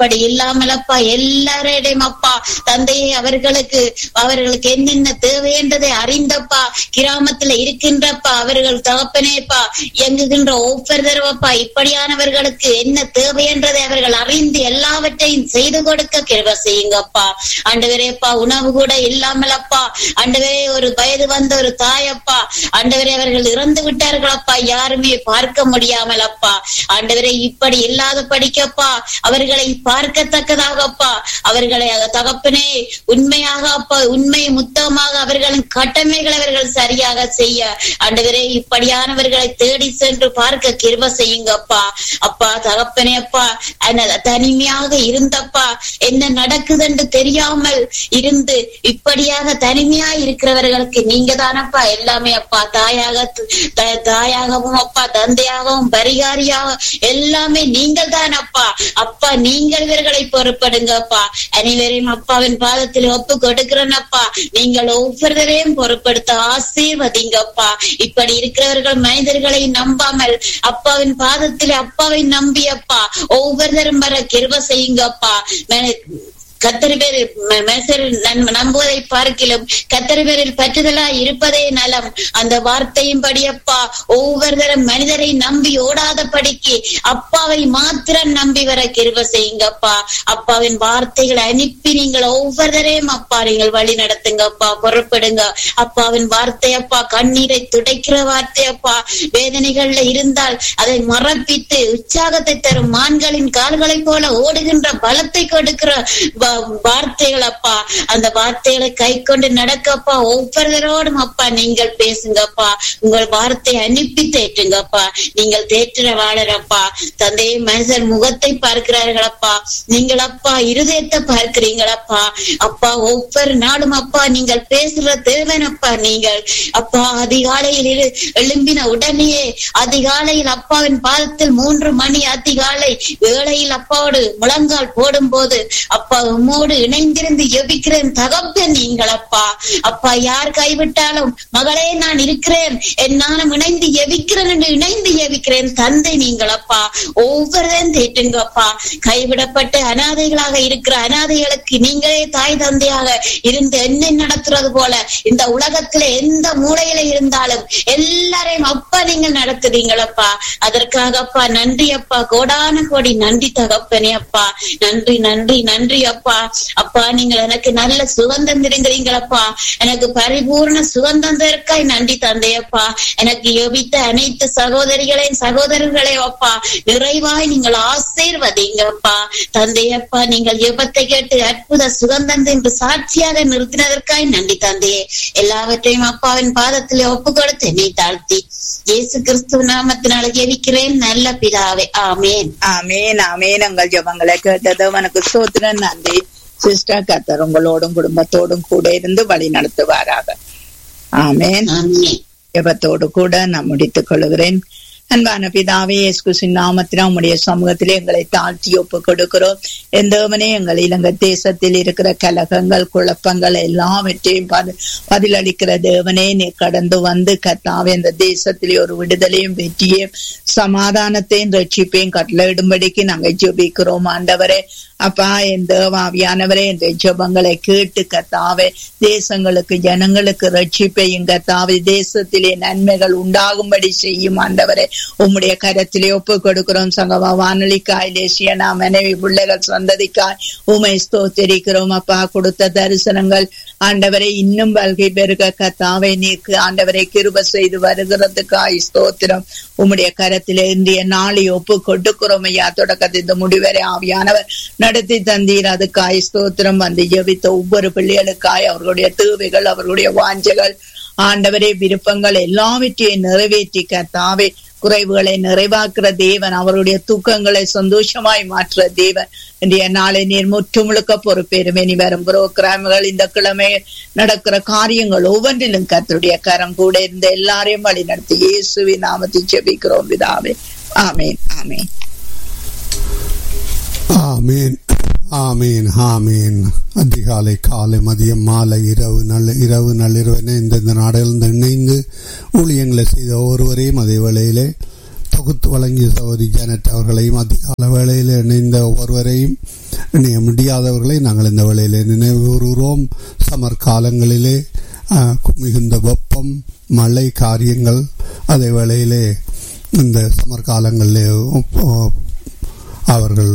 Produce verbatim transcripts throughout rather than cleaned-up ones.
அப்படி இல்லாமல் அப்பா எல்லாரிடையும் அப்பா தந்தையை அவர்களுக்கு அவர்களுக்கு என்னென்ன தேவை என்றதை அறிந்தப்பா கிராமத்துல இருக்கின்றப்பா அவர்கள் தகப்பனேப்பா இயங்குகின்ற ஒவ்வொரு தடவைப்பா இப்படியானவர்களுக்கு என்ன தேவை என்றதை அவர்கள் அறிந்து எல்லாவற்றையும் செய்து கொடுக்க கிருபை செய்யுங்கப்பா. ஆண்டவரேப்பா உணவு கூட இல்லாமல் அப்பா ஆண்டவரே ஒரு வயது வந்த ஒரு தாயப்பா ஆண்டவரே அவர்கள் இறந்து விட்டார்களப்பா யாருமே பார்க்க முடியாமல் அப்பா ஆண்டவரே இப்படி இல்லாத படிக்கப்பா அவர்களை பார்க்கத்தக்கதாகப்பா அவர்களை தகப்பனே உண்மையாக அப்பா உண்மை முத்தமாக அவர்களின் கடமைகளை அவர்கள் சரியாக செய்ய ஆண்டவரே இப்படியானவர்களை தேடி சென்று பார்க்க கிருபை செய்யுங்கப்பா. அப்பா தகப்பனே அப்பா தனிமையாக இருந்தப்பா என்ன நடக்குது என்று தெரியாமல் இருந்து இப்படியாக தனிமையா இருக்கிறவர்களுக்கு நீங்க தானப்பா எல்லாமே அப்பா தாயாக தாயாகவும் அப்பா தந்தையாகவும் பரிகாரியாக எல்லாமே நீங்கள் தான் அப்பா. அப்பா நீங்கள் இவர்களை பொறுப்படுங்கப்பா. அனைவரையும் அப்பாவின் பாதத்தில் ஒப்பு கொடுக்கிறேன்னப்பா நீங்கள் ஒவ்வொருவரையும் பொறுப்படுத்த ஆசீர்வதிங்கப்பா. இப்படி இருக்கிறவர்கள் மனிதர்களை நம்பாமல் அப்பாவின் பாதத்தில் அப்பாவை நம்பி அப்பா ஒவ்வொருத்தரும் வர கிருபை செய்யுங்கப்பா. கத்தரி பேரில் நம்புவதை பார்க்கிலும் கத்தரி பேரில் பற்றுதலா இருப்பதே நலம். அந்த வார்த்தையும் படியப்பா ஒவ்வொருத்தரும் மனிதரை நம்பி ஓடாத படிக்கு அப்பாவை மாத்திரம் நம்பி வர கிருபை செய்யுங்கப்பா. அப்பாவின் வார்த்தைகளை அனுப்பி நீங்கள் ஒவ்வொருத்தரையும் அப்பா நீங்கள் வழி நடத்துங்கப்பா பொறுப்படுங்க. அப்பாவின் வார்த்தையப்பா கண்ணீரை துடைக்கிற வார்த்தையப்பா வேதனைகள்ல இருந்தால் அதை மறப்பித்து உற்சாகத்தை தரும் மான்களின் கால்களை போல ஓடுகின்ற பலத்தை கொடுக்கிற வார்த்தைகள் அப்பா அந்த வார்த்தைகளை கை கொண்டு நடக்கப்பா ஒவ்வொருவரோடும் அப்பா நீங்கள் பேசுங்கப்பா. உங்கள் வார்த்தை அனுப்பி தேற்றுங்கப்பா. நீங்கள் தேற்றுற வாழறப்பா தந்தையை மனிதர் முகத்தை பார்க்கிறார்களப்பா நீங்கள் அப்பா இருதயத்தை பார்க்கிறீங்களப்பா. அப்பா ஒவ்வொரு நாளும் அப்பா நீங்கள் பேசுற தேவனப்பா நீங்கள் அப்பா அதிகாலையில் எழும்பின உடனேயே அதிகாலையில் அப்பாவின் பாதத்தில் மூன்று மணி அதிகாலை வேளையில் அப்பாவோடு முழங்கால் போடும் போது அப்பா உம்மோடு இணைந்திருந்து எபிக்கிறேன் தகப்பன் நீங்களப்பா. அப்பா யார் கைவிட்டாலும் மகளே நான் இருக்கிறேன் என்னாலும் இணைந்து எவிக்கிறேன் என்று இணைந்து எவிக்கிறேன் தந்தை நீங்களப்பா. ஒவ்வொருவரும் தேட்டுங்கப்பா. கைவிடப்பட்டு அனாதைகளாக இருக்கிற அனாதைகளுக்கு நீங்களே தாய் தந்தையாக இருந்து என்ன நடத்துறது போல இந்த உலகத்துல எந்த மூலையில இருந்தாலும் எல்லாரையும் அப்பா நீங்கள் நடத்துறீங்களப்பா. அதற்காகப்பா நன்றி அப்பா கோடான கோடி நன்றி தகப்பனே அப்பா. நன்றி நன்றி நன்றி அப்பா. அப்பா நீங்கள் எனக்கு நல்ல சுகந்தம் தருகிறீங்களப்பா. எனக்கு பரிபூர்ண சுகந்தம் தருக்காய் நன்றி தந்தையப்பா. எனக்கு யோபித்த அனைத்து சகோதரிகளையும் சகோதரர்களையும் அப்பா நிறைவாய் நீங்கள் ஆசீர்வதிங்கப்பா தந்தையப்பா. நீங்கள் யோபத்தை கேட்டு அற்புத சுகந்தம் என்று சாட்சியாக நிறுத்தினதற்காய் நன்றி தந்தையே. எல்லாவற்றையும் அப்பாவின் பாதத்திலே ஒப்பு கொடுத்து என்னை தாழ்த்தி இயேசு கிறிஸ்துவ நாமத்தினால ஜெபிக்கிறேன் நல்ல பிதாவே ஆமேன் ஆமேன் ஆமேன். உங்கள் ஜெபங்களை கேட்டது உனக்கு ஸ்தோத்திரம் நன்றி சிஸ்டர். கர்த்தர் உங்களோடும் குடும்பத்தோடும் கூட இருந்து வழி நடத்துவாராக. ஆமேன். ஜெபத்தோடு கூட நான் முடித்துக் கொள்கிறேன். அன்பான பிதாவே இயேசு கிறிஸ்துவின் நாமத்தினால் உம்முடைய சமூகத்திலே எங்களை தாழ்த்தி ஒப்பு கொடுக்கிறோம். எந்தவனே எங்கள் இலங்கை தேசத்தில் இருக்கிற கலகங்கள் குழப்பங்கள் எல்லாவற்றையும் பதிலளிக்கிற தேவனே நீ கடந்து வந்து கர்த்தாவே இந்த தேசத்திலே ஒரு விடுதலையும் வெற்றியும் சமாதானத்தையும் ரட்சிப்பையும் கட்டளையிடும்படிக்கு நாங்கள் ஜெபிக்கிறோம் ஆண்டவரே. அப்பா என் தேவாவியானவரே இந்த ஜெபங்களை கேட்டு கர்த்தாவே தேசங்களுக்கு ஜனங்களுக்கு ரட்சிப்பையும் கர்த்தாவே தேசத்திலே நன்மைகள் உண்டாகும்படி செய்யும் ஆண்டவரே. உம்முடைய கரத்திலே ஒப்பு கொடுக்கிறோம். சங்கமா வானொலிக்காய் தேசியனா மனைவி பிள்ளைகள் சந்ததிக்காய் உமை ஸ்தோத்திரிக்கிறோம். அப்பா கொடுத்த தரிசனங்கள் ஆண்டவரை இன்னும் வல்கை பெருக கர்த்தாவே நீக்கு ஆண்டவரை கிருபை செய்து வருகிறதுக்காய் ஸ்தோத்திரம். உம்முடைய கரத்திலே இன்றைய நாளை ஒப்பு கொடுக்கிறோம் ஐயா. தொடக்கத்தை இந்த முடிவரை ஆவியானவர் நடத்தி தந்தீர். அதுக்காய் ஸ்தோத்திரம். வந்து ஜெபித்த ஒவ்வொரு பிள்ளைகளுக்காய் அவர்களுடைய தேவைகள் அவர்களுடைய வாஞ்சைகள் ஆண்டவரே விருப்பங்கள் எல்லாவற்றையும் நிறைவேற்றி கர்த்தாவே குறைவுகளை நிறைவாக்குற தேவன் அவருடைய தூக்கங்களை சந்தோஷமாய் மாற்ற தேவன் இன்றைய நாளை நீர் முற்று முழுக்க பொறுப்பேறுமே. நீ வரும் புரோகிராம்கள் இந்த கிழமை நடக்கிற காரியங்கள் ஒவ்வொன்றிலும் கர்த்தருடைய கரம் கூட இருந்த எல்லாரையும் வழி நடத்தி இயேசுவின் நாமத்தில் ஜெபிக்கிறோம் பிதாவே. ஆமேன் ஆமேன் ஆமேன் ஆமீன் ஆமீன். அதிகாலை காலை மதியம் மாலை இரவு நல்ல இரவு நள்ளிரவென இந்தந்த நாடுகளிலிருந்து இணைந்து ஊழியங்களை செய்த ஒருவரையும் அதே வேளையிலே தொகுத்து வழங்கிய சகோதரி ஜானட் அவர்களையும் அதிகால வேளையில் இணைந்த ஒருவரையும் இணைய முடியாதவர்களை நாங்கள் இந்த வேளையிலே நினைவு கூறுகிறோம். சமர் காலங்களிலே மிகுந்த வெப்பம், மழை காரியங்கள், அதே வேளையிலே இந்த சமர் காலங்களிலே அவர்கள்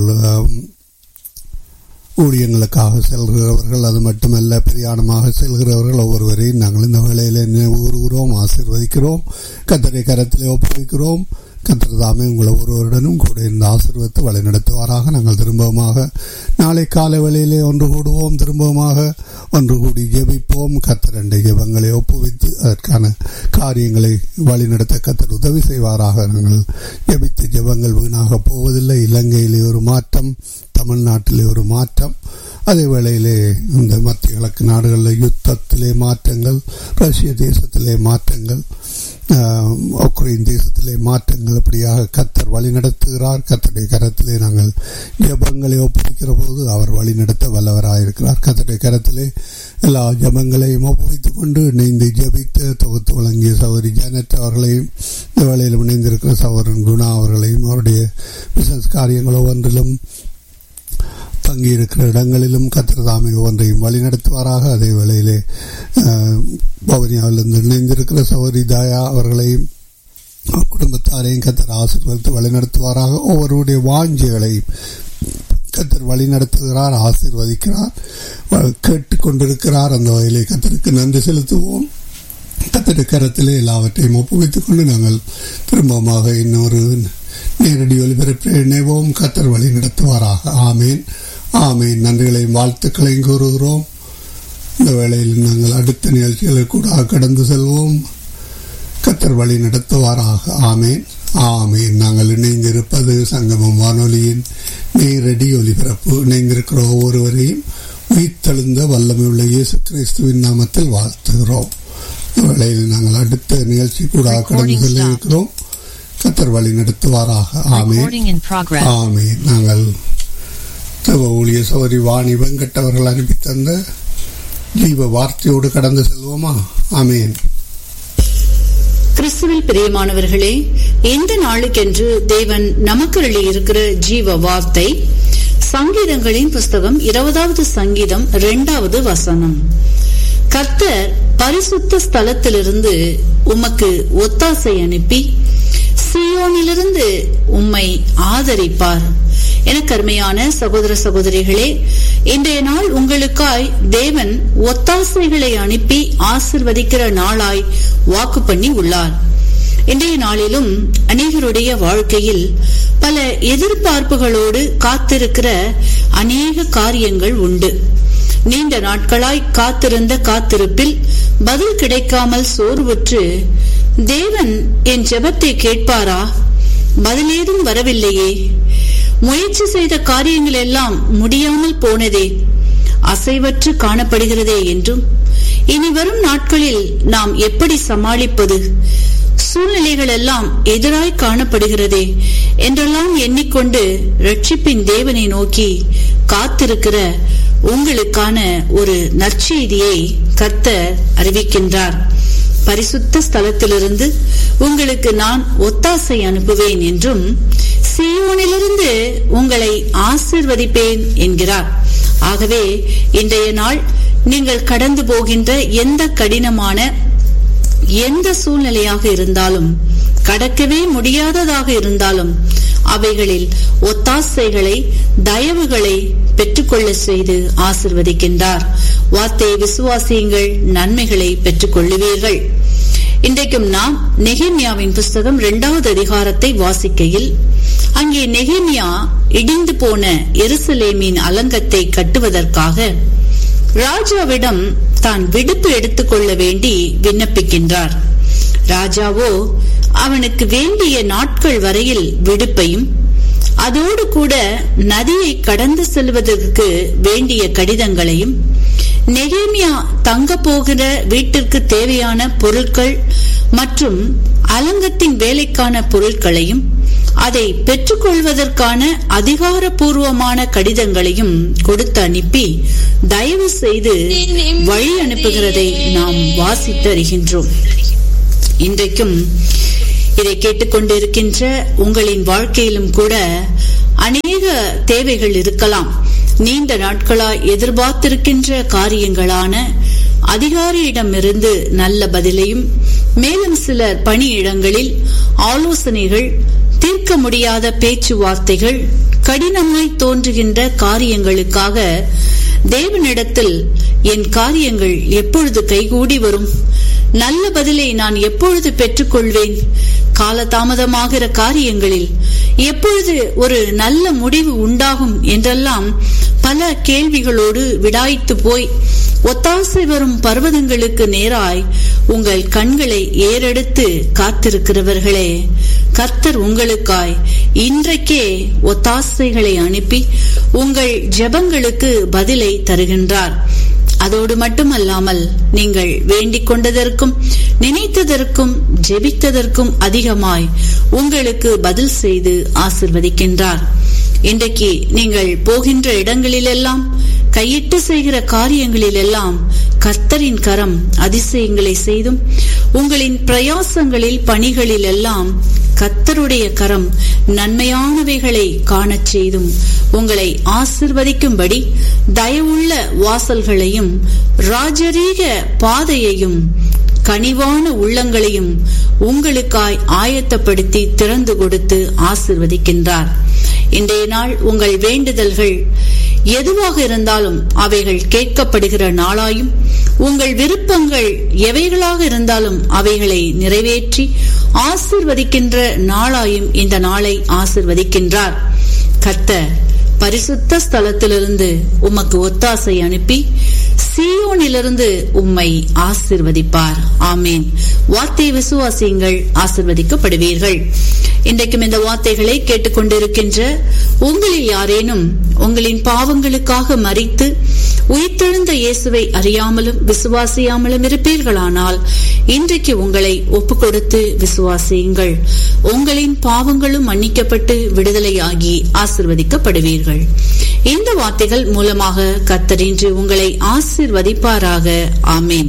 ஊழியங்களுக்காக செல்கிறவர்கள், அது மட்டுமல்ல பிரயாணமாக செல்கிறவர்கள் ஒவ்வொருவரையும் நாங்கள் இந்த வேளையிலே நினைவு கூறுகிறோம், ஆசீர்வதிக்கிறோம், கர்த்தருடைய கரத்திலே ஒப்புவிக்கிறோம். கர்த்தர் தாமே உங்களை ஒருவருடனும் கூட இந்த ஆசீர்வாதத்தை வழிநடத்துவாராக. நாங்கள் திரும்பவுமாக நாளை காலை வேளையிலே ஒன்று கூடுவோம், திரும்பவுமாக ஒன்று கூடி ஜெபிப்போம். கர்த்தர் ரெண்டு ஜெபங்களை ஒப்புவித்து அதற்கான காரியங்களை வழிநடத்த கர்த்தர் உதவி செய்வாராக. நாங்கள் ஜெபித்த ஜெபங்கள் வீணாக போவதில்லை. இலங்கையிலே ஒரு மாற்றம், தமிழ்நாட்டிலே ஒரு மாற்றம், அதே வேளையிலே இந்த மத்திய கிழக்கு நாடுகளில் யுத்தத்திலே மாற்றங்கள், ரஷ்ய தேசத்திலே மாற்றங்கள், உக்ரைன் தேசத்திலே மாற்றங்கள், இப்படியாக கர்த்தர் வழி நடத்துகிறார். கர்த்தருடைய கரத்திலே நாங்கள் ஜபங்களை ஒப்புவிக்கிற போது அவர் வழி நடத்த வல்லவராயிருக்கிறார். கர்த்தருடைய கரத்திலே எல்லா ஜபங்களையும் ஒப்புவித்துக் கொண்டு இணைந்து ஜபித்து தொகுத்து வழங்கிய சகோதரி ஜானட் அவர்களையும், இந்த வேளையில் இணைந்திருக்கிற சகோதரன் குணா அவர்களையும், அவருடைய பிசினஸ் காரியங்கள் ஒவ்வொன்றிலும் தங்கியிருக்கிற இடங்களிலும் கர்த்தர் தாமே ஒன்றையும் வழிநடத்துவாராக. அதே வேளையிலே பவனியாவிலிருந்து இணைந்திருக்கிற சகோதரி தாயா அவர்களையும் குடும்பத்தாரையும் கர்த்தர் ஆசீர்வதித்து வழிநடத்துவாராக. ஒவ்வொருடைய வாஞ்சைகளையும் கர்த்தர் வழி நடத்துகிறார், ஆசீர்வதிக்கிறார், கேட்டுக்கொண்டிருக்கிறார். அந்த வகையிலே கர்த்தருக்கு நன்றி செலுத்துவோம். கர்த்தருடைய கரத்திலே எல்லாவற்றையும் ஒப்புவித்துக் கொண்டு நாங்கள் திரும்பமாக இன்னொரு நேரடி ஒலிபரப்பில் இணைவோம். கர்த்தர் வழி நடத்துவாராக. ஆமேன், ஆமேன். நன்றிகளையும் வாழ்த்துக்களையும் கூறுகிறோம். இந்த வேளையில் நாங்கள் அடுத்த நிகழ்ச்சிகளை கூட கடந்து செல்வோம். கர்த்தர் வழி நடத்துவாராக. ஆமேன், ஆமேன். நாங்கள் இணைந்திருப்பது சங்கமம் வானொலியின் நேரடி ஒலிபரப்பு. இணைந்திருக்கிற ஒவ்வொருவரையும் உயிர்த்தெழுந்த வல்லமையுள்ள இயேசு கிறிஸ்துவின் நாமத்தில் வாழ்த்துகிறோம். இந்த வேளையில் நாங்கள் அடுத்த நிகழ்ச்சி கூட கடந்து செல்ல இருக்கிறோம். கர்த்தர் வழி நடத்துவாராக. ஆமேன், ஆமேன். நாங்கள் ஊழிய சௌரி வாணி வெங்கட் அவர்கள் அனுப்பி தந்த ஜீவ வார்த்தையோடு கடந்து செல்வோமா? ஆமேன். கிறிஸ்துவில் பிரியமானவர்களே, இந்த நாளுக்கென்று தேவன் நமக்கு இருக்கிற ஜீவ வார்த்தை சங்கீதங்களின் புஸ்தகம் இருபதாவது சங்கீதம் இரண்டாவது வசனம். கர்த்தர் பரிசுத்த ஸ்தலத்திலிருந்து உமக்கு ஒத்தாசை அனுப்பி சீயோனிலிருந்து உம்மை ஆதரிப்பார். எனக்கு அருமையான சகோதர சகோதரிகளே, இன்றைய நாள் உங்களுக்காய் தேவன் ஒத்தாசைகளை அனுப்பி ஆசிர்வதிக்கிற நாளாய் வாக்கு பண்ணி உள்ளார். இன்றைய நாளிலும் அநேகருடைய வாழ்க்கையில் பல எதிர்பார்ப்புகளோடு காத்திருக்கிற அநேக காரியங்கள் உண்டு. நீண்ட நாட்களாய் காத்திருந்த காத்திருப்பில் பதில் கிடைக்காமல் சோர்வுற்று தேவன் என் ஜெபத்தை கேட்பாரா, பதிலேதும் வரவில்லையே, முயற்சி செய்த காரியங்கள் எல்லாம் முடியாமல் போனதே, அசைவற்று காணப்படுகிறதே என்றும், இனி வரும் நாட்களில் நாம் எப்படி சமாளிப்பது, சூழ்நிலைகள் எல்லாம் எதிராய் காணப்படுகிறதே என்றெல்லாம் எண்ணிக்கொண்டு ரட்சிப்பின் தேவனை நோக்கி காத்திருக்கிற உங்களுக்கான ஒரு நற்செய்தியை கர்த்தர் அறிவிக்கின்றார். பரிசுத்த ஸ்தலத்திலிருந்து உங்களுக்கு நான் ஒத்தாசை அனுப்புவேன் என்றும் சீயோனிலிருந்து உங்களை ஆசீர்வதிப்பேன் என்கிறார். ஆகவே இன்றைய நாள் நீங்கள் கடந்து போகின்ற எந்த கடினமான எந்த சூழ்நிலையாக இருந்தாலும், கடக்கவே முடியாததாக இருந்தாலும், அவைகளில் ஒத்தாசைகளை தயவுகளை பெற்றுக்கொள்ள செய்து ஆசிர்வதிக்கின்றார். வார்த்தையை விசுவாசியுங்கள், நன்மைகளை பெற்றுக் கொள்ளுவீர்கள். இன்றைக்கும் நாம் நெகேமியாவின் புஸ்தகம் இரண்டாவது அதிகாரத்தை வாசிக்கையில், அங்கே நெகேமியா இடிந்து போன எருசலேமின் அலங்கத்தை கட்டுவதற்காக ராஜாவிடம் தான் விடுப்பு எடுத்துக்கொள்ள வேண்டி விண்ணப்பிக்கின்றார். ராஜாவோ அவனுக்கு வேண்டிய நாட்கள் வரையில் விடுப்பையும், அதோடு கூட நதியை கடந்து செல்வதற்கு வேண்டிய கடிதங்களையும், நெகேமியா தங்க போகிற வீட்டிற்கு தேவையான பொருட்கள் மற்றும் அலங்கத்தின் வேலைக்கான பொருட்களையும், அதை பெற்றுக்கொள்வதற்கான அதிகாரப்பூர்வமான கடிதங்களையும் கொடுத்து அனுப்பி தயவு செய்து வழி அனுப்புகிறதை நாம் வாசித்து அறிகின்றோம். இன்றைக்கும் இதை கேட்டுக்கொண்டிருக்கின்ற உங்களின் வாழ்க்கையிலும் கூட அநேக தேவைகள் இருக்கலாம். நீண்ட நாட்களாய் எதிர்பார்த்திருக்கின்ற காரியங்களான அதிகாரியிடமிருந்து நல்ல பதிலையும், மேலும் சிலர் பணியிடங்களில் ஆலோசனைகள், தீர்க்க முடியாத பேச்சுவார்த்தைகள், கடினமாய் தோன்றுகின்ற காரியங்களுக்காக தேவனிடத்தில் என் காரியங்கள் எப்பொழுது கைகூடி வரும், நல்ல பதிலை நான் எப்பொழுது பெற்றுக்கொள்வேன், காலதாமதமாகிற காரியங்களில் எப்பொழுது ஒரு நல்ல முடிவு உண்டாகும் என்றெல்லாம் பல கேள்விகளோடு விடாய்த்து போய் ஒத்தாசை வரும் பர்வதங்களுக்கு நேராய் உங்கள் கண்களை ஏறெடுத்து காத்திருக்கிறவர்களே, கர்த்தர் உங்களுக்காய் இன்றைக்கே ஒத்தாசைகளை அனுப்பி உங்கள் ஜெபங்களுக்கு பதிலை தருகின்றார். அதோடு மட்டுமல்லாமல் நீங்கள் வேண்டிக் கொண்டதற்கும் நினைத்ததற்கும் ஜெபித்ததற்கும் அதிகமாய் உங்களுக்கு பதில் செய்து ஆசிர்வதிக்கின்றார். இன்றைக்கு நீங்கள் போகின்ற இடங்களிலெல்லாம், கையிட்டு செய்கிற காரியங்களிலெல்லாம் கர்த்தரின் கரம் அதிசயங்களை செய்தும், உங்களின் பிரயாசங்களில் பணிகளில் எல்லாம் கர்த்தருடைய கரம் நன்மையானவைகளை காணச் செய்தும் உங்களை ஆசிர்வதிக்கும்படி தயவுள்ள வாசல்களையும் ராஜரீக பாதையையும் கனிவான உள்ளங்களையும் உங்களுக்காய் ஆயத்தப்படுத்தி திறந்து கொடுத்து ஆசிர்வதிக்கின்றார். இன்றைய நாள் உங்கள் வேண்டுதல்கள் எதுவாக இருந்தாலும் அவைகள் கேட்கப்படுகிற நாளாயும், உங்கள் விருப்பங்கள் எவைகளாக இருந்தாலும் அவைகளை நிறைவேற்றி ஆசிர்வதிக்கின்ற நாளாயும் இந்த நாளை ஆசிர்வதிக்கின்றார். கர்த்தர் பரிசுத்த ஸ்தலத்திலிருந்து உமக்கு ஒத்தாசை அனுப்பி சீயோனிலிருந்து உம்மை ஆசிர்வதிப்பார். ஆமேன். வார்த்தை விசுவாசியுங்கள், ஆசிர்வதிக்கப்படுவீர்கள். இன்றைக்கும் இந்த வார்த்தைகளை கேட்டுக்கொண்டிருக்கின்ற உங்களில் யாரேனும் உங்களின் பாவங்களுக்காக மரித்து உயிர்த்தெழுந்த இயேசுவை அறியாமலும் விசுவாசியாமலும் இருப்பீர்களானால் இன்றைக்கு உங்களை ஒப்புக் கொடுத்து விசுவாசியுங்கள். உங்களின் பாவங்களும் மன்னிக்கப்பட்டு விடுதலையாகி ஆசிர்வதிக்கப்படுவீர்கள். இந்த வார்த்தைகள் மூலமாக கர்த்தர் இன்று உங்களை ஆசிர்வதிப்பாராக. ஆமேன்.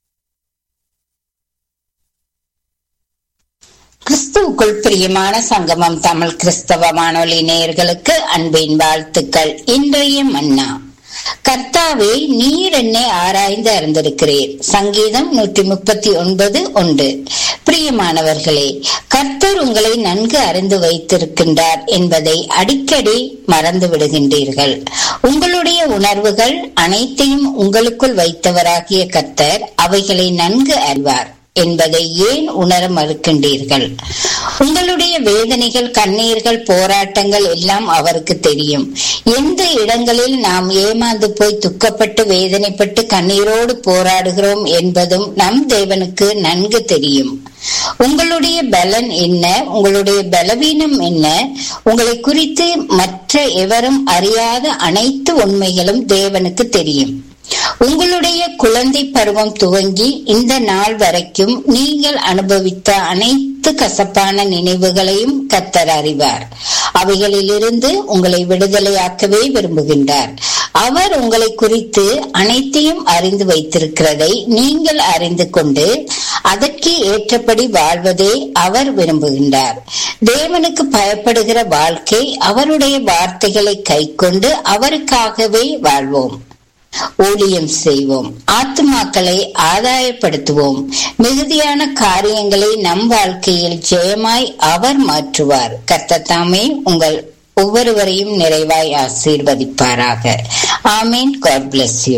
கிறிஸ்துவுக்குள் பிரியமான சங்கமம் தமிழ் கிறிஸ்தவ வானொலி நேயர்களுக்கு அன்பின் வாழ்த்துக்கள். இன்றைய மன்னா: கர்த்தாவே, நீர் என்னை ஆராய்ந்து அறிந்திருக்கிறீர். சங்கீதம் நூற்றி முப்பத்தி ஒன்பது ஒன்று. பிரியமானவர்களே, கர்த்தர் உங்களை நன்கு அறிந்து வைத்திருக்கின்றார் என்பதை அடிக்கடி மறந்து விடுகின்றீர்கள். உங்களுடைய உணர்வுகள் அனைத்தையும் உங்களுக்குள் வைத்தவராகிய கர்த்தர் அவைகளை நன்கு அறிவார் என்பதை ஏன் உணர மறுக்கின்றீர்கள்? உங்களுடைய வேதனைகள், கண்ணீர்கள், போராட்டங்கள் எல்லாம் அவருக்கு தெரியும். எந்த இடங்களில் நாம் ஏமாந்து போய் துக்கப்பட்டு வேதனைப்பட்டு கண்ணீரோடு போராடுகிறோம் என்பதும் நம் தேவனுக்கு நன்கு தெரியும். உங்களுடைய பலன் என்ன, உங்களுடைய பலவீனம் என்ன, உங்களை குறித்து மற்ற எவரும் அறியாத அனைத்து உண்மைகளும் தேவனுக்கு தெரியும். உங்களுடைய குழந்தை பருவம் துவங்கி இந்த நாள் வரைக்கும் நீங்கள் அனுபவித்த அனைத்து கசப்பான நினைவுகளையும் கர்த்தர் அறிவார். அவைகளிலிருந்து உங்களை விடுதலையாக்கவே விரும்புகின்றார். அவர் உங்களை குறித்து அனைத்தையும் அறிந்து வைத்திருக்கிறதை நீங்கள் அறிந்து கொண்டு அதற்கு ஏற்றபடி வாழ்வதே அவர் விரும்புகின்றார். தேவனுக்கு பயப்படுகிற வாழ்க்கை, அவருடைய வார்த்தைகளை கைக்கொண்டு அவருக்காகவே வாழ்வோம், ஊழியம் செய்வோம், ஆத்துமாக்களை ஆதாயப்படுத்துவோம். மிகுதியான காரியங்களை நம் வாழ்க்கையில் ஜெயமாய் அவர் மாற்றுவார். கர்த்தர் தாமே உங்கள் ஒவ்வொருவரையும் நிறைவாய் ஆசீர்வதிப்பாராக. ஆமீன். God bless you.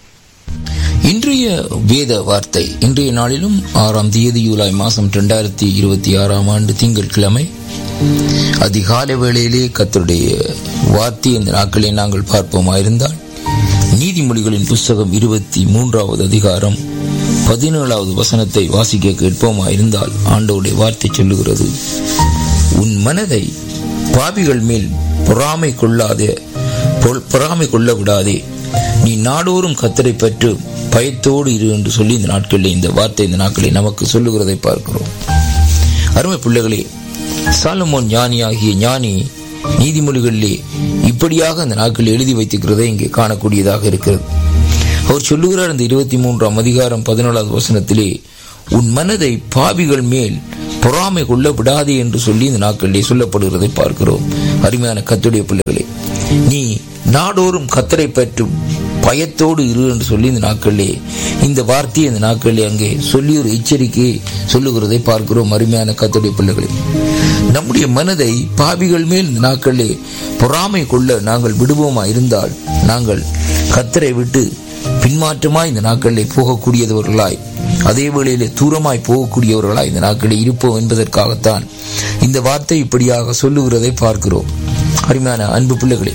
இன்றைய வேத வார்த்தை இன்றைய நாளிலும் ஆறாம் தேதி ஜூலை மாசம் இரண்டாயிரத்தி இருபத்தி ஆறாம் ஆண்டு திங்கட்கிழமை அதிகாலை வேளையிலே கர்த்தருடைய வார்த்தை இந்த நாட்களை நாங்கள் பார்ப்போமாயிருந்தால், நீதிமொழிகளின் புஸ்தகம் இருபத்தி மூன்றாவது அதிகாரம் பதினேழாவது வசனத்தை வாசிக்க கேட்போமாயிருந்தால், ஆண்டவருடைய வார்த்தை சொல்லுகிறது: உன் மனதை பாவிகள் மேல் பொறாமை கொள்ளாதே பொறாமை கொள்ள விடாதே, நீ நாடோறும் கர்த்தரை பற்றி பயத்தோடு இரு என்று சொல்லி இந்த நாட்களில் இந்த வார்த்தை இந்த நாட்களை நமக்கு சொல்லுகிறதை பார்க்கிறோம். அருமை பிள்ளைகளே, சாலமோன் ஞானியாகிய ஞானி நீதிமொழிகளிலே இப்படியாக அந்த நாட்களில் எழுதி வைத்திருக்கிறதை இங்கே காணக்கூடியதாக இருக்கிறது. அவர் சொல்லுகிறார் இந்த இருபத்தி மூன்றாம் அதிகாரம் பதினேழாவது வசனத்திலே, உன் மனதை பாவிகள் மேல் பொறாமை கொள்ள விடாதே என்று சொல்லி இந்த நாட்களிலே சொல்லப்படுகிறதை பார்க்கிறோம். அருமையான கர்த்தருடைய பிள்ளைகளே, நீ நாடோறும் கர்த்தரை பற்றும் பயத்தோடு இரு என்று சொல்லி இந்த நாட்களிலே இந்த வார்த்தையை இந்த நாட்களிலே அங்கே சொல்லி ஒரு எச்சரிக்கையை சொல்லுகிறதை பார்க்கிறோம். அருமையான கர்த்தருடைய பிள்ளைகளே, நம்முடைய மனதை பாவிகள் மேல் இந்த நாட்களிலே பொறாமை கொள்ள நாங்கள் விடுவோமா இருந்தால் நாங்கள் கர்த்தரை விட்டு பின்மாற்றமாய் இந்த நாட்களிலே போகக்கூடியவர்களாய், அதே வேளையிலே தூரமாய் போகக்கூடியவர்களாய் இந்த நாட்களில் இருப்போம் என்பதற்காகத்தான் இந்த வார்த்தை இப்படியாக சொல்லுகிறதை பார்க்கிறோம். அருமையான அன்பு பிள்ளைகளே,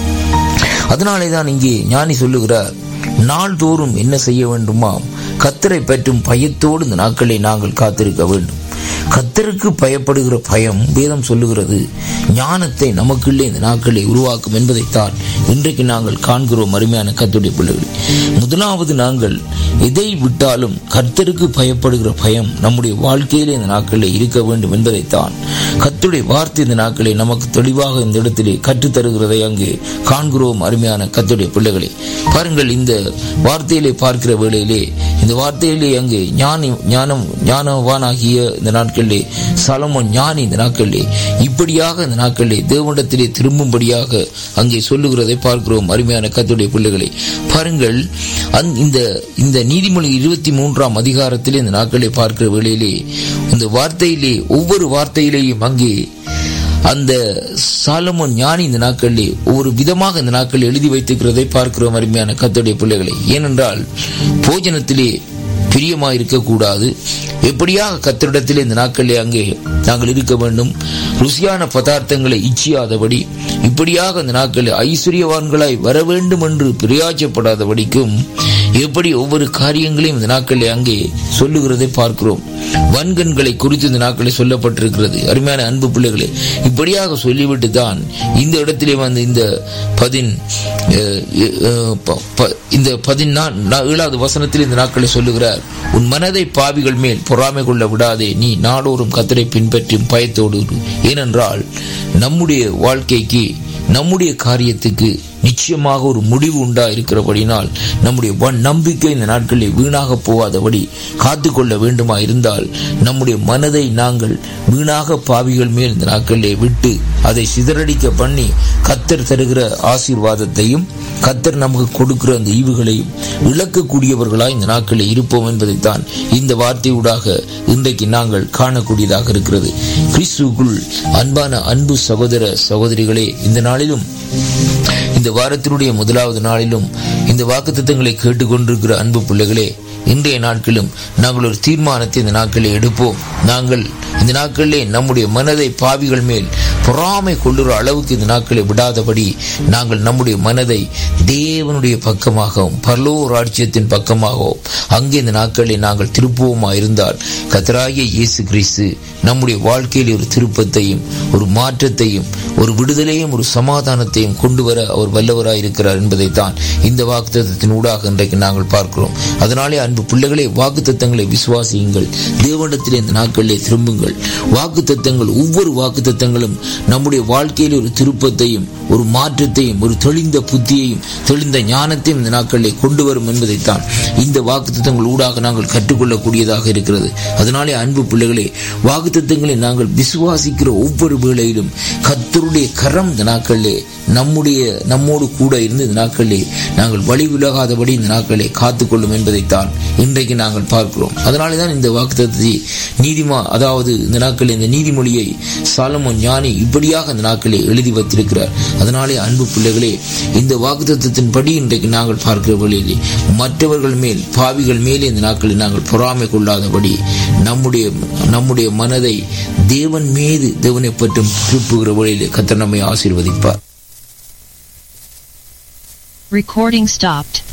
அதனாலே தான் இங்கே ஞானி சொல்லுகிறார், நாள்தோறும் என்ன செய்ய வேண்டுமாம், கர்த்தரை பற்றும் பயத்தோடு இந்த நாட்களை நாங்கள் காத்திருக்க வேண்டும். கர்த்தருக்கு பயப்படுகிற பயம் வேதம் சொல்லுகிறது ஞானத்தை நமக்குள்ளே இந்த நாட்களை உருவாக்கும் என்பதைத்தான் இன்றைக்கு நாங்கள் காண்கிறோம். அருமையான கர்த்தருடைய பிள்ளைகள், முதலாவது நாங்கள் எதை விட்டாலும் கர்த்தருக்கு பயப்படுகிற பயம் நம்முடைய வாழ்க்கையிலே இந்த நாட்களிலே இருக்க வேண்டும் என்பதைத்தான் கர்த்தருடைய வார்த்தை இந்த நாட்களை நமக்கு தெளிவாக இந்த இடத்திலே கற்றுத்தருகிறதை அங்கே காண்கிறோம். அருமையான கர்த்தருடைய பிள்ளைகளே, பாருங்கள், இந்த வார்த்தையிலே பார்க்கிற வேளையிலே இந்த வார்த்தையிலே அங்கே ஞானி ஞானம் ஞானவானாகிய இந்த நாட்களிலே சாலமோன் ஞானி இந்த நாட்களிலே இப்படியாக இந்த நாட்களிலே தேவனிடத்திலே திரும்பும்படியாக அங்கே சொல்லுகிறதை பார்க்கிறோம். அருமையான கர்த்தருடைய பிள்ளைகளை பாருங்கள், இந்த இந்த நீதிமொழி இருபத்தி மூன்றாம் அதிகாரத்திலே இந்த நாட்களை பார்க்கிற வேளையிலே இந்த வார்த்தையிலே ஒவ்வொரு வார்த்தையிலேயும் அங்கே அந்த சாலமோன் ஞானி இந்த நாட்களிலே ஒவ்வொரு விதமாக இந்த நாட்களில் எழுதி வைத்திருக்கிறதை பார்க்கிறோம். அருமையான கர்த்தருடைய பிள்ளைகளை, ஏனென்றால் போஜனத்திலே பிரியமாக இருக்கக்கூடாது, எப்படியாக கர்த்தரிடத்திலே இந்த நாட்களிலே அங்கே நாங்கள் இருக்க வேண்டும், ருசியான பதார்த்தங்களை இச்சியாதபடி, இப்படியாக இந்த நாட்களில் ஐஸ்வர்யவான்களாய் வர வேண்டும் என்று பிரயாசப்படாதபடிக்கும் எப்படி ஒவ்வொரு காரியங்களையும் இந்த நாட்களில் அங்கே சொல்லுகிறதை பார்க்கிறோம். வன்கண்களை குறித்து இந்த நாட்களில் சொல்லப்பட்டிருக்கிறது. அருமையான அன்பு பிள்ளைகளே, இப்படியாக சொல்லிவிட்டு தான் இந்த இடத்திலே வந்து இந்த பதின் இந்த பதினா ஏழாவது வசனத்தில் இந்த நாட்களை சொல்லுகிறார், உன் மனதை பாவிகள் மேல் பொறாமை கொள்ள விடாதே, நீ நாடோறும் கர்த்தரை பின்பற்றும் பயத்தோடு. ஏனென்றால் நம்முடைய வாழ்க்கைக்கு நம்முடைய காரியத்துக்கு நிச்சயமாக ஒரு முடிவு உண்டா இருக்கிறபடினால் நம்முடைய நம்பிக்கை இந்த நாட்களில் வீணாக போகாதபடி காத்து கொள்ள வேண்டுமா இருந்தால் நம்முடைய மனதை நாங்கள் வீணாக பாவிகள் மேல் இந்த நாட்களிலே விட்டு அதை சிதறடிக்க பண்ணி கர்த்தர் தருகிற ஆசீர்வாதத்தையும் கர்த்தர் நமக்கு கொடுக்கிற அந்த ஈவுகளையும் இழக்கக்கூடியவர்களாய் இந்த நாட்களில் இருப்போம் என்பதைத்தான் இந்த வார்த்தையூடாக இன்றைக்கு நாங்கள் காணக்கூடியதாக இருக்கிறது. கிறிஸ்துவுக்குள் அன்பான அன்பு சகோதர சகோதரிகளே, இந்த நாளிலும் இந்த வாரத்தினுடைய முதலாவது நாளிலும் இந்த வாக்குத்தத்தங்களை கேட்டுக்கொண்டிருக்கிற அன்பு பிள்ளைகளே, இன்றைய நாட்களும் நாங்கள் ஒரு தீர்மானத்தை இந்த நாட்களில் எடுப்போம். நாங்கள் இந்த நாட்களிலே நம்முடைய மனதை பாவிகள் மேல் பொறாமை கொள்ளுற அளவுக்கு இந்த நாட்களை விடாதபடி நாங்கள் நம்முடைய மனதை தேவனுடைய பக்கமாகவும் பரலோக ராஜ்யத்தின் பக்கமாகவும் அங்கே இந்த நாட்களில் நாங்கள் திருப்புவோமா இருந்தால் கர்த்தராகிய இயேசு கிறிஸ்து நம்முடைய வாழ்க்கையில் ஒரு திருப்பத்தையும் ஒரு மாற்றத்தையும் ஒரு விடுதலையும் ஒரு சமாதானத்தையும் கொண்டு வர அவர் வல்லவராய் இருக்கிறார் என்பதைத்தான் இந்த வாக்குத்தத்தத்தின் ஊடாக இன்றைக்கு நாங்கள் பார்க்கிறோம். அதனாலே அன்பு பிள்ளைகளே, வாக்குத்தத்தங்களை விசுவாசியுங்கள், தேவனிடத்திலே இந்த நாட்களிலே திரும்புங்கள். வாக்குத்தத்தங்கள் ஒவ்வொரு வாக்குத்தத்தங்களும் நம்முடைய வாழ்க்கையில் ஒரு திருப்பத்தையும் ஒரு மாற்றத்தையும் ஒரு தெளிந்த புத்தியையும் தெளிந்த ஞானத்தையும் இந்த நாட்களிலே கொண்டு வரும் என்பதைத்தான் இந்த வாக்குத்தத்தங்கள் ஊடாக நாங்கள் கற்றுக்கொள்ளக்கூடியதாக இருக்கிறது. அதனாலே அன்பு பிள்ளைகளே, வாக்குத்தத்தங்களை நாங்கள் விசுவாசிக்கிற ஒவ்வொரு வேளையிலும் கர்த்தருடைய கரம் இந்த நாட்களிலே நம்முடைய நம்மோடு கூட இருந்து இந்த நாட்களிலே நாங்கள் வழி விலகாதபடி இந்த நாட்களை காத்துக்கொள்ளும் என்பதைத்தான் இன்றைக்கு நாங்கள் பார்க்கிறோம். அதனாலே தான் இந்த வாக்குத்தத்தத்தை நீதிமா அதாவது இந்த நாட்களில் இந்த நீதிமொழியை சாலமோன் ஞானி இப்படியாக இந்த நாட்களை எழுதி வைத்திருக்கிறார். அதனாலே அன்பு பிள்ளைகளே, இந்த வாக்குத்தத்தத்தின்படி இன்றைக்கு நாங்கள் பார்க்கிற வழியிலே மற்றவர்கள் மேல் பாவிகள் மேலே இந்த நாட்களில் நாங்கள் பொறாமை கொள்ளாதபடி நம்முடைய நம்முடைய மனதை தேவன் மீது தேவனை பற்றும் திருப்புகிற வழியிலே கர்த்தர் நம்மை ஆசீர்வதிப்பார். Recording stopped.